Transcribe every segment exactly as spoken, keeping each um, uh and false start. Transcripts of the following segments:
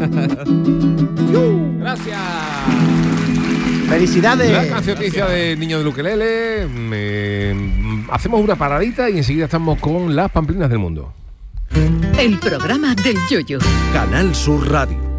Gracias. Felicidades. La canción que hice de Niño del Ukelele. Me... Hacemos una paradita y enseguida estamos con las pamplinas del mundo. El programa del Yoyo. Canal Sur Radio.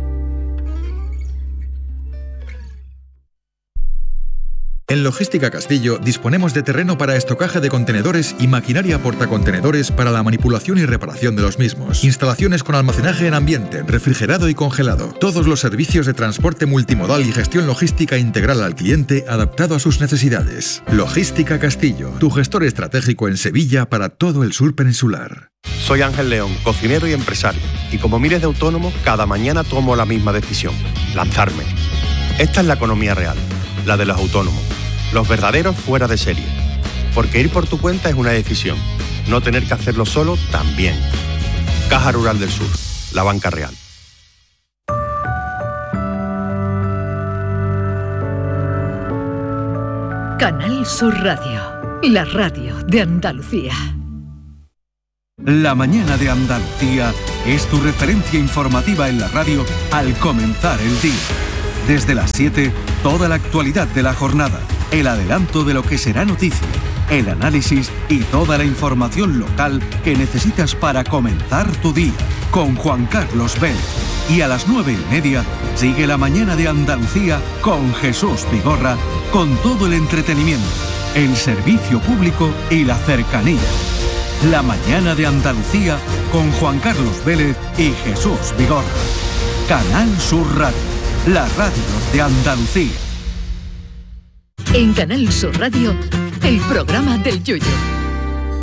En Logística Castillo disponemos de terreno para estocaje de contenedores y maquinaria portacontenedores para la manipulación y reparación de los mismos. Instalaciones con almacenaje en ambiente, refrigerado y congelado. Todos los servicios de transporte multimodal y gestión logística integral al cliente adaptado a sus necesidades. Logística Castillo, tu gestor estratégico en Sevilla para todo el sur peninsular. Soy Ángel León, cocinero y empresario. Y como miles de autónomos, cada mañana tomo la misma decisión: lanzarme. Esta es la economía real, la de los autónomos. Los verdaderos fuera de serie. Porque ir por tu cuenta es una decisión. No tener que hacerlo solo también. Caja Rural del Sur, la banca real. Canal Sur Radio, la radio de Andalucía. La mañana de Andalucía es tu referencia informativa en la radio al comenzar el día. Desde las siete, toda la actualidad de la jornada, el adelanto de lo que será noticia, el análisis y toda la información local que necesitas para comenzar tu día, con Juan Carlos Vélez. Y a las nueve y media, sigue la mañana de Andalucía con Jesús Vigorra, con todo el entretenimiento, el servicio público y la cercanía. La mañana de Andalucía con Juan Carlos Vélez y Jesús Vigorra. Canal Sur Radio, la radio de Andalucía. En Canal Sur Radio, el programa del Yoyo.